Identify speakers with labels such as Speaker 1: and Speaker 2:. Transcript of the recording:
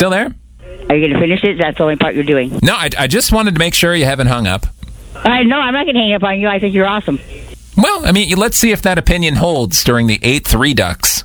Speaker 1: still there?
Speaker 2: Are you going to finish it? That's the only part you're doing.
Speaker 1: No, I just wanted to make sure you haven't hung up.
Speaker 2: I know. I'm not going to hang up on you. I think you're awesome.
Speaker 1: Well, I mean, let's see if that opinion holds during the 8th Redux.